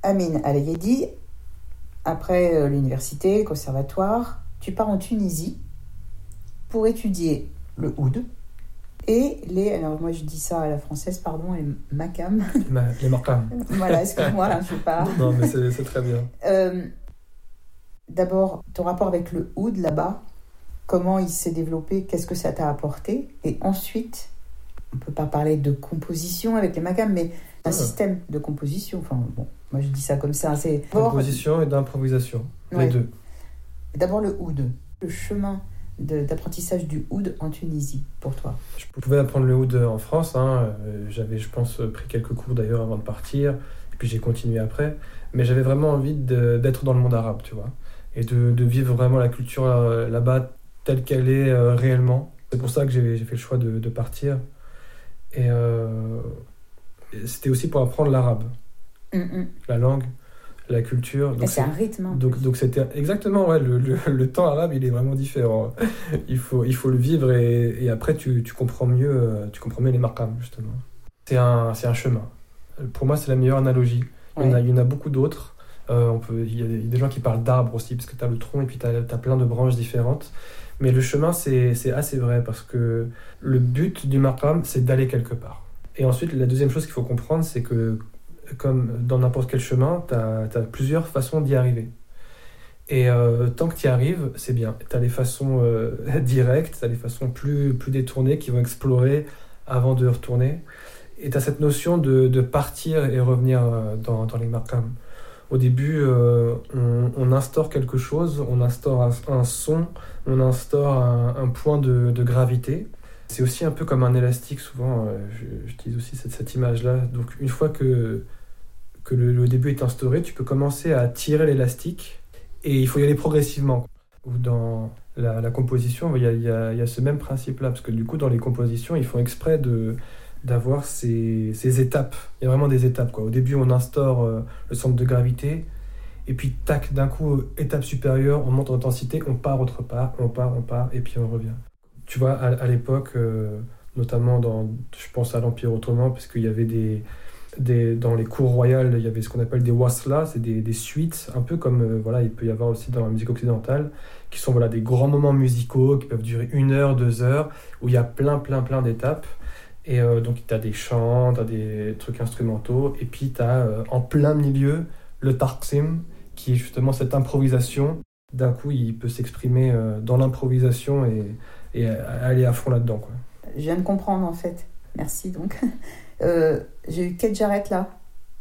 Amin Al-Ayedi, après l'université, le conservatoire, tu pars en Tunisie pour étudier le oud et alors moi je dis ça à la française, pardon, les makam. Les makam. Voilà, excuse-moi, là, je sais pas. Non, mais c'est très bien. D'abord, ton rapport avec le oud là-bas, comment il s'est développé, qu'est-ce que ça t'a apporté? Et ensuite, on ne peut pas parler de composition avec les makam, mais un système de composition. Enfin, bon, moi je dis ça comme ça. C'est composition et d'improvisation, les deux. D'abord le oud, le chemin d'apprentissage du oud en Tunisie, pour toi. Je pouvais apprendre le oud en France. J'avais, je pense, pris quelques cours d'ailleurs avant de partir. Et puis j'ai continué après. Mais j'avais vraiment envie d'être dans le monde arabe, tu vois. Et de vivre vraiment la culture là-bas telle qu'elle est réellement. C'est pour ça que j'ai fait le choix de partir. Et c'était aussi pour apprendre l'arabe. La langue, la culture. Donc c'est un rythme. Donc c'était exactement, ouais, le temps arabe, il est vraiment différent. Il faut le vivre et après tu comprends mieux les maqams, justement. C'est un chemin. Pour moi, c'est la meilleure analogie. Il y en a beaucoup d'autres. Il y a des gens qui parlent d'arbres aussi, parce que tu as le tronc et puis tu as plein de branches différentes. Mais le chemin, c'est assez vrai, parce que le but du maqam, c'est d'aller quelque part. Et ensuite, la deuxième chose qu'il faut comprendre, c'est que, comme dans n'importe quel chemin, tu as plusieurs façons d'y arriver. Et tant que tu y arrives, c'est bien. Tu as les façons directes, tu as les façons plus détournées qui vont explorer avant de retourner. Et tu as cette notion de partir et revenir dans les maqams. Au début, on instaure quelque chose, on instaure un son, on instaure un point de gravité. C'est aussi un peu comme un élastique, souvent, j'utilise aussi cette image-là. Donc une fois que le début est instauré, tu peux commencer à tirer l'élastique et il faut y aller progressivement. Ou dans la composition, il y a ce même principe-là, parce que du coup, dans les compositions, ils font exprès d'avoir ces étapes. Il y a vraiment des étapes, quoi. Au début, on instaure le centre de gravité, et puis tac, d'un coup, étape supérieure, on monte en intensité, on part autre part, on part, et puis on revient. Tu vois, à l'époque, notamment je pense à l'Empire ottoman, parce qu'il y avait dans les cours royales, il y avait ce qu'on appelle des waslas, c'est des suites, un peu comme il peut y avoir aussi dans la musique occidentale, qui sont des grands moments musicaux qui peuvent durer 1 heure, 2 heures, où il y a plein d'étapes. Et donc, tu as des chants, tu as des trucs instrumentaux, et puis tu as en plein milieu le taqsim, qui est justement cette improvisation. D'un coup, il peut s'exprimer dans l'improvisation et aller à fond là-dedans, quoi. Je viens de comprendre, en fait. Merci, donc. J'ai eu Keith Jarrett, là.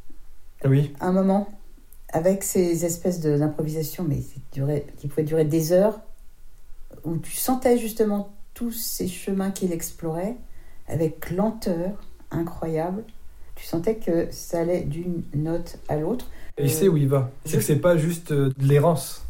Oui. Un moment, avec ces espèces d'improvisation, mais qui pouvaient durer des heures, où tu sentais justement tous ces chemins qu'il explorait, avec lenteur incroyable. Tu sentais que ça allait d'une note à l'autre. Et il sait où il va. C'est que c'est pas juste de l'errance.